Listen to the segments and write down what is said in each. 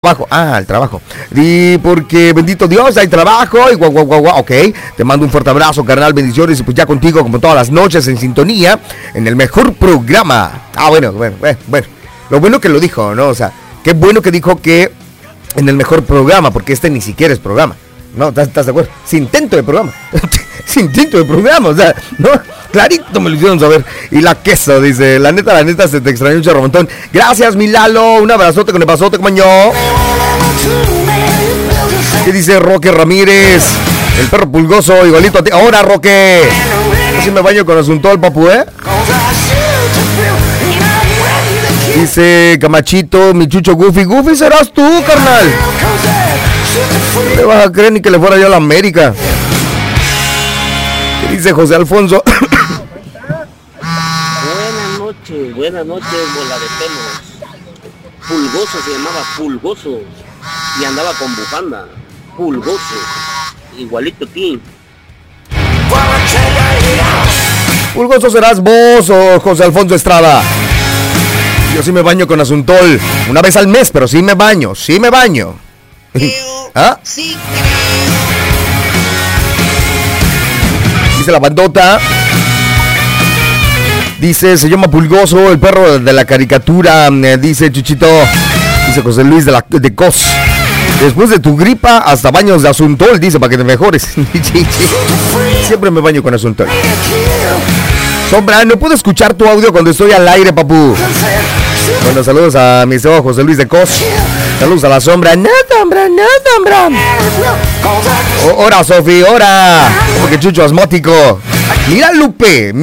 Trabajo, al trabajo. Y porque bendito Dios, hay trabajo y guau, guau, guau, guau. Ok, te mando un fuerte abrazo, carnal, bendiciones. Y pues ya contigo, como todas las noches, en sintonía, en el mejor programa. Bueno. Lo bueno que lo dijo, ¿no? O sea, qué bueno que dijo que en el mejor programa, porque este ni siquiera es programa. ¿No? ¿Estás de acuerdo? Sin intento de programa. Sin intento de programa, o sea, ¿no? Clarito me lo hicieron saber. Y la queso, dice, la neta, se te extrañó un chorromontón. Gracias, mi Lalo, un abrazote con el pasote, como yo. ¿Qué dice Roque Ramírez? El perro pulgoso, igualito a ti. Ahora, Roque. Así me baño con Asuntol, papu, ¿eh? Dice Camachito, mi chucho Goofy. Goofy serás tú, carnal. No le vas a creer ni que le fuera yo a la América. ¿Qué dice José Alfonso? Buenas noches, bola de pelos. Pulgoso se llamaba Pulgoso y andaba con bufanda. Pulgoso, igualito a ti. Pulgoso serás vos o José Alfonso Estrada. Yo sí me baño con Asuntol una vez al mes, pero sí me baño. ¿Ah? Sí. Dice la bandota. Dice, se llama Pulgoso, el perro de la caricatura. Dice Chuchito. Dice José Luis de Cos. Después de tu gripa, hasta baños de Asuntol, dice, para que te mejores. Siempre me baño con Asuntol. Sombra, no puedo escuchar tu audio cuando estoy al aire, papu. Bueno, saludos a mi estimado José Luis de Cos. Saludos a la Sombra. No, Sombra. Ora, Sofi, ora. Porque Chucho asmático. Mira Lupe.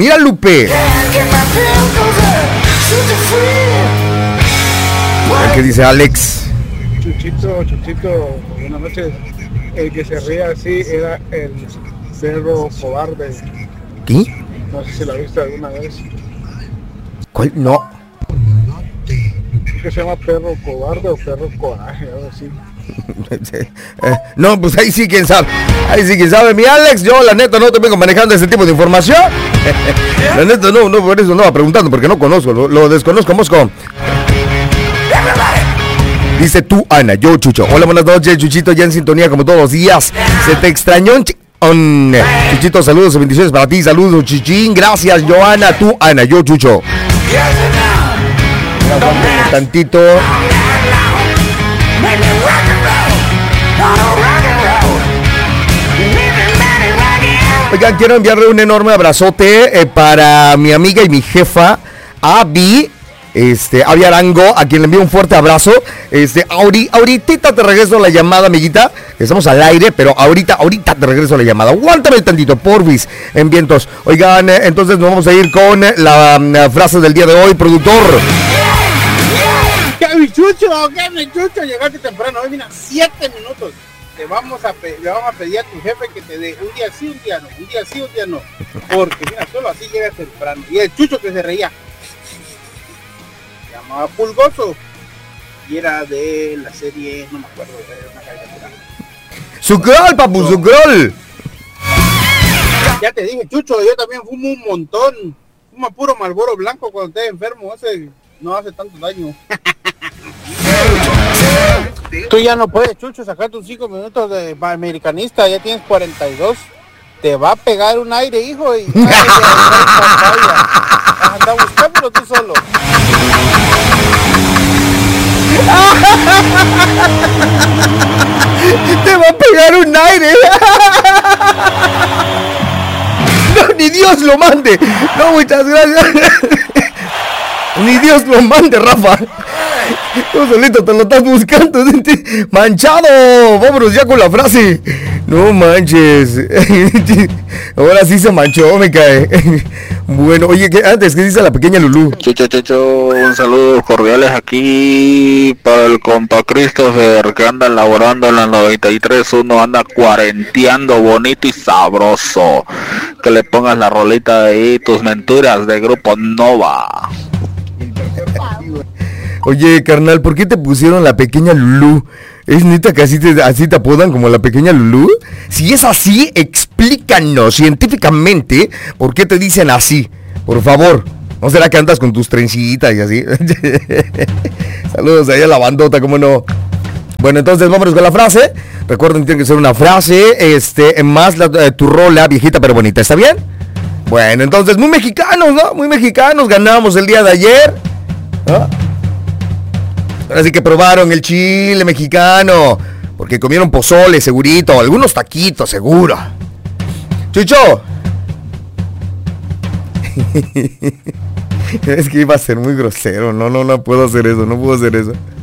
¿Qué dice Alex? Chuchito, buenas noches. El que se ría así era el perro cobarde. ¿Qué? No sé si lo viste alguna vez. ¿Cuál? No. ¿Qué se llama perro cobarde o perro coraje? Algo así. No, pues ahí sí, quién sabe. Mi Alex, yo la neta no te vengo manejando ese tipo de información. La neta no, por eso no va preguntando, porque no conozco, lo desconozco, Mosco. Dice tú, Ana, yo, Chucho. Hola, buenas noches, Chuchito, ya en sintonía como todos los días. Se te extrañó Chuchito, saludos y bendiciones para ti. Saludos, Chichín. Gracias, Joana, tú, Ana, yo, Chucho. Un tantito. Oigan, quiero enviarle un enorme abrazote para mi amiga y mi jefa, Abby Arango, a quien le envío un fuerte abrazo. Ahorita te regreso la llamada, amiguita. Estamos al aire, pero ahorita te regreso la llamada. Aguántame tantito, porfis, en vientos. Oigan, entonces nos vamos a ir con la frase del día de hoy, productor. ¿Qué mi Chucho? Llegaste temprano, hoy mira, 7 minutos. Le vamos a pedir a tu jefe que te dé un día sí, un día no. Porque mira, solo así llegas temprano. Y el Chucho que se reía. Se llamaba Pulgoso. Y era de la serie, no me acuerdo, de una caricatura. ¡Sucrol, papu, sucrol! Ya te dije, Chucho, yo también fumo un montón. Fuma puro Marlboro blanco cuando estés enfermo. No hace tanto daño. Tú ya no puedes, Chucho, sacar tus 5 minutos de americanista. Ya tienes 42. Te va a pegar un aire, hijo. Y anda buscándolo tú solo. Te va a pegar un aire. No, ni Dios lo mande. No, muchas gracias. Ni Dios lo mande, Rafa. Tú solito te lo estás buscando. Manchado. Vámonos ya con la frase. No manches. Ahora sí se manchó, me cae. Bueno, oye, ¿qué dice la pequeña Lulú? Chucho, un saludo cordiales aquí para el compa Christopher, que anda laborando en la 93.1, anda cuarenteando bonito y sabroso. Que le pongas la rolita ahí, tus mentiras de Grupo Nova. Oye, carnal, ¿por qué te pusieron la pequeña Lulú? ¿Es neta que así te apodan como la pequeña Lulú? Si es así, explícanos científicamente por qué te dicen así. Por favor. ¿No será que andas con tus trencitas y así? Saludos ahí a la bandota, ¿cómo no? Bueno, entonces vámonos con la frase. Recuerden, tiene que ser una frase, más tu rola, viejita pero bonita, ¿está bien? Bueno, entonces, muy mexicanos, ¿no? Muy mexicanos, ganamos el día de ayer, ¿no? Ahora sí que probaron el chile mexicano, porque comieron pozole, segurito, algunos taquitos, seguro. Chucho. Es que iba a ser muy grosero, no puedo hacer eso, no puedo hacer eso.